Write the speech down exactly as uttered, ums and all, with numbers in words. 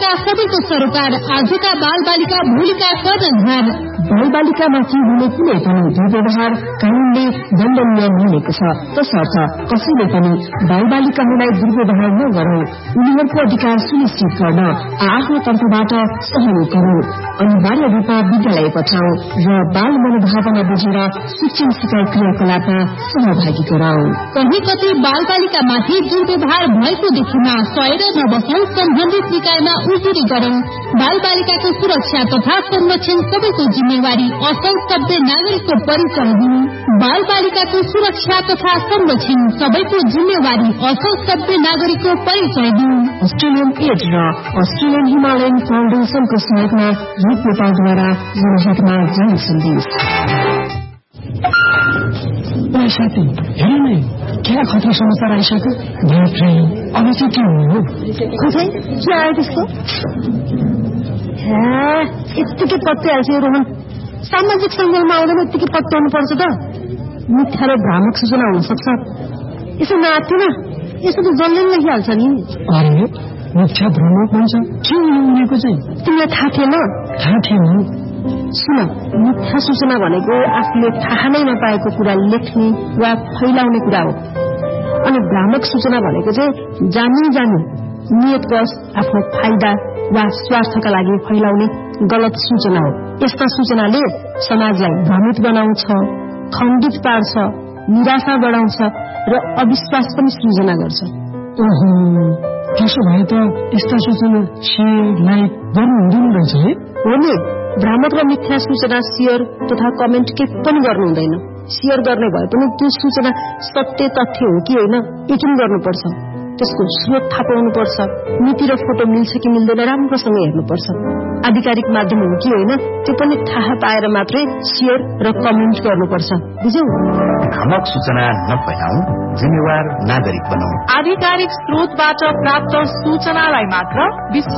बालिका सबैको सरोकार, आजका बाल बालिका भोलिका कर्णधार। बाल बालिकामाथि हुने कुनै पनि दुर्व्यवहार कानूनले दण्डनीय मानेको छ। तसर्थ कसैले पनि बाल बालिकाहरूलाई दुर्व्यवहार नगरौं, उनीहरूको अधिकार सुनिश्चित गर्न आफ्नो तर्फबाट सहयोग गरौं, अनिवार्य रूपमा विद्यालय पठाऊ र बाल मनोभावना बुझेर शिक्षण सिकाइ क्रियाकलापमा सहभागी गराऊ। कहीँ कतै बाल बालिकामाथि दुर्व्यवहार भएको देखिमा सहेर नबसौं, सम्बन्धित निकायमा उजुरी गरौं। बाल बालिकाको सुरक्षा तथा संरक्षण सबैको जिम्मेवारी, असल सभ्य नागरिकको परिचय दिनु। बाल बालिकाको सुरक्षा तथा संरक्षण सबैको जिम्मेवारी, असल सभ्य नागरिकको परिचय दिनु। अस्ट्रेलियन एड र अस्ट्रेलियन हिमालयन फाउन्डेशनको सहयोगमा युथ नेपालद्वारा जनहितमा जारी सन्देश। साथी हेर नै क्या खतरा समाचार आइसक्यो। अब चाहिँ के हुने हो? खोजै के आयो त्यस्तो? यत्तिकै पत्याइहाल्छ यो रोहन। सामाजिक सञ्जालमा आउँदैन यत्तिकै पत्याउनु पर्छ त। मिथ्या र भ्रामक सूचना हुन सक्छ। यसो नआत्तिन, यसो त जसले पनि लेखिहाल्छ नि। अरे मिथ्या भ्रामक भन्छ के उनीहरूको चाहिँ? तिमीलाई थाहा थिएन? थाहा थिएन। सुन, मिथ्या सूचना भनेको आफूले थाहा नै नपाएको कुरा लेख्ने वा फैलाउने कुरा हो। अनि भ्रामक सूचना भनेको चाहिँ जानी जानी नियतवश आफ्नो फाइदा वा स्वार्थका लागि फैलाउने गलत सूचना हो। यस्ता सूचनाले समाजलाई भ्रमित बनाउँछ, खण्डित पार्छ, निराशा बढाउँछ र अविश्वास पनि सृजना गर्छ। ओहो, त्यसो भए त यस्ता सूचना सेयर लाइक गर्नु हुँदैन रहेछ है? हो नि, भ्रामक र मिथ्या सूचना शेयर तथा कमेन्ट के पनि गर्नु हुँदैन। शेयर गर्ने भए पनि त्यो सूचना सत्य तथ्य हो कि होइन यकिन गर्नुपर्छ। त्यसको स्रोत थाहा पाउनुपर्छ, नीति र फोटो मिल्छ कि मिल्दैन राम्रोसँग हेर्नुपर्छ। आधिकारिक माध्यम हो कि होइन त्यो पनि थाहा पाएर मात्रै शेयर र कमेन्ट गर्नुपर्छ। बुझ्यौ? भ्रामक सूचना नफैलाऊ, जिम्मेवार नागरिक बनाऊ। आधिकारिक स्रोतबाट प्राप्त सूचनालाई मात्र